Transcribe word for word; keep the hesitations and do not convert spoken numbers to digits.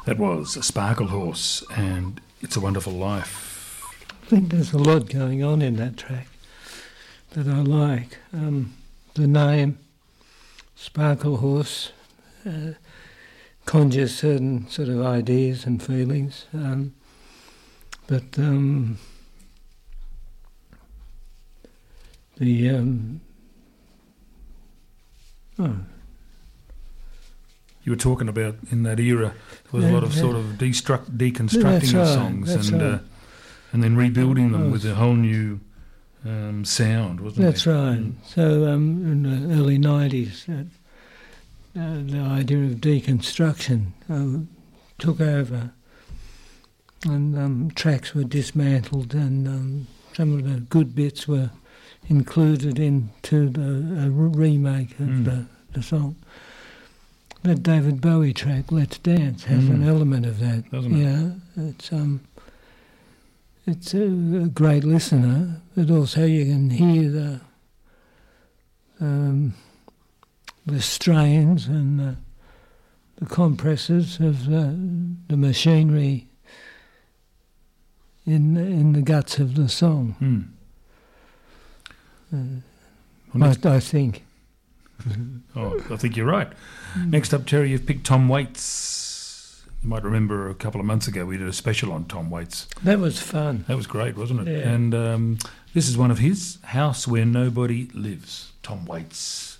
That was a Sparkle Horse and It's a Wonderful Life. I think there's a lot going on in that track that I like. Um, the name Sparkle Horse uh, conjures certain sort of ideas and feelings, um, but um, the um, oh. You were talking about in that era there was yeah, a lot of yeah. sort of destruct, deconstructing yeah, the right, songs and right. uh, and then rebuilding them oh, with a whole new um, sound, wasn't that's it? That's right. Mm. So um, in the early nineties, uh, uh, the idea of deconstruction uh, took over, and um, tracks were dismantled, and um, some of the good bits were included into the a remake of mm. the, the song. That David Bowie track, Let's Dance, has mm. an element of that. Doesn't it? Yeah, it's um, it's a, a great listener, but also you can hear the um, the strains and the, the compresses of the, the machinery in in the guts of the song. Mm. Uh, well, I, I think. Oh, I think you're right. Mm. Next up, Terry, you've picked Tom Waits. You might remember a couple of months ago we did a special on Tom Waits. That was fun. That was great, wasn't it? Yeah. And um, this is one of his, House Where Nobody Lives, Tom Waits.